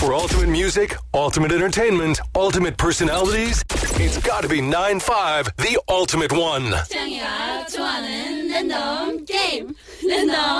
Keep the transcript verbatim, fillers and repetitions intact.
For ultimate music, ultimate entertainment, ultimate personalities, it's got to be nine five, the ultimate one. 창이가 좋아하는 랜덤 게임 랜덤